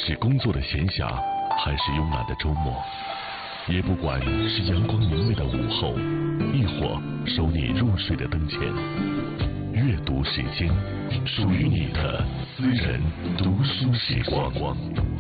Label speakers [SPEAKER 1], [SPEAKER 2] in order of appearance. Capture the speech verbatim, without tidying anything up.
[SPEAKER 1] 是工作的闲暇，还是慵懒的周末，也不管是阳光明媚的午后，亦或收你入睡的灯前，阅读时间，属于你的私人读书时光。